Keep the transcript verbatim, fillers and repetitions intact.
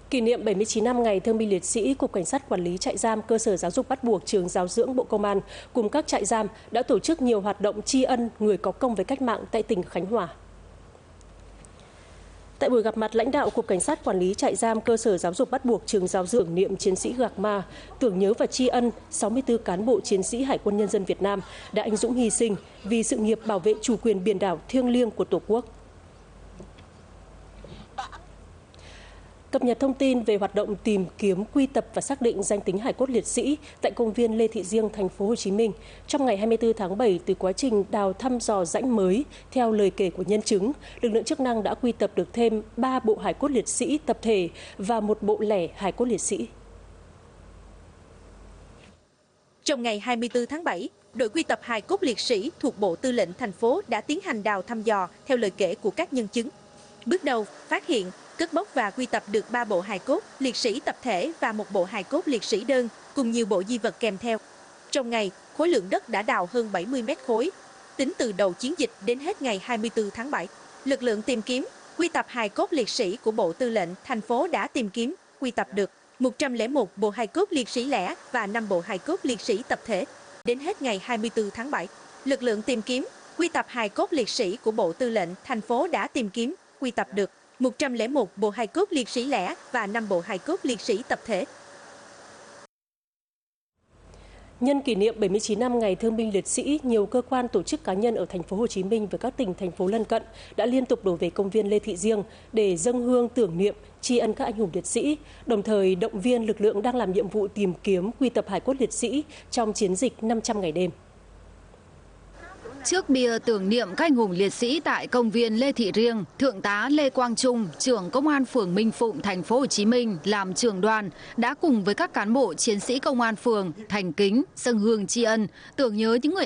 Kỷ niệm bảy mươi chín năm ngày Thương binh Liệt sĩ, Cục Cảnh sát Quản lý Trại giam, Cơ sở Giáo dục bắt buộc, Trường Giáo dưỡng Bộ Công an cùng các trại giam đã tổ chức nhiều hoạt động tri ân người có công với cách mạng tại tỉnh Khánh Hòa. Tại buổi gặp mặt, lãnh đạo Cục Cảnh sát Quản lý Trại giam, Cơ sở Giáo dục bắt buộc, Trường Giáo dưỡng niệm chiến sĩ Gạc Ma, tưởng nhớ và tri ân sáu mươi tư cán bộ chiến sĩ Hải quân Nhân dân Việt Nam đã anh dũng hy sinh vì sự nghiệp bảo vệ chủ quyền biển đảo thiêng liêng của Tổ quốc. Cập nhật thông tin về hoạt động tìm kiếm, quy tập và xác định danh tính hải cốt liệt sĩ tại công viên Lê Thị Riêng, thành phố Hồ Chí Minh trong ngày hai mươi tư tháng bảy, từ quá trình đào thăm dò rãnh mới theo lời kể của nhân chứng, lực lượng chức năng đã quy tập được thêm ba bộ hải cốt liệt sĩ tập thể và một bộ lẻ hải cốt liệt sĩ. Trong ngày hai mươi tư tháng bảy, đội quy tập hài cốt liệt sĩ thuộc Bộ Tư lệnh thành phố đã tiến hành đào thăm dò theo lời kể của các nhân chứng. Bước đầu, phát hiện, cất bốc và quy tập được ba bộ hài cốt liệt sĩ tập thể và một bộ hài cốt liệt sĩ đơn cùng nhiều bộ di vật kèm theo. Trong ngày, khối lượng đất đã đào hơn bảy mươi mét khối. Tính từ đầu chiến dịch đến hết ngày hai mươi tư tháng bảy, lực lượng tìm kiếm, quy tập hài cốt liệt sĩ của Bộ Tư lệnh thành phố đã tìm kiếm, quy tập được một trăm lẻ một bộ hài cốt liệt sĩ lẻ và năm bộ hài cốt liệt sĩ tập thể. Đến hết ngày hai mươi tư tháng bảy, lực lượng tìm kiếm, quy tập hài cốt liệt sĩ của Bộ Tư lệnh thành phố đã tìm kiếm, quy tập được một trăm lẻ một bộ hài cốt liệt sĩ lẻ và năm bộ hài cốt liệt sĩ tập thể. Nhân kỷ niệm bảy mươi chín năm ngày Thương binh Liệt sĩ, nhiều cơ quan, tổ chức, cá nhân ở thành phố Hồ Chí Minh và các tỉnh thành phố lân cận đã liên tục đổ về công viên Lê Thị Riêng để dâng hương tưởng niệm, tri ân các anh hùng liệt sĩ, đồng thời động viên lực lượng đang làm nhiệm vụ tìm kiếm, quy tập hài cốt liệt sĩ trong chiến dịch năm trăm ngày đêm. Trước bia tưởng niệm các anh hùng liệt sĩ tại công viên Lê Thị Riêng, Thượng tá Lê Quang Trung, trưởng Công an phường Minh Phụng, thành phố Hồ Chí Minh làm trưởng đoàn đã cùng với các cán bộ chiến sĩ công an phường thành kính dâng hương tri ân, tưởng nhớ những người